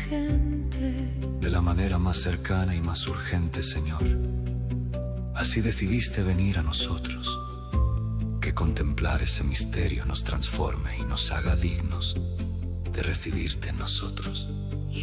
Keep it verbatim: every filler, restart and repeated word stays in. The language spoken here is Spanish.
gente. De la manera más cercana y más urgente, Señor. Así decidiste venir a nosotros. Que contemplar ese misterio nos transforme y nos haga dignos de recibirte en nosotros.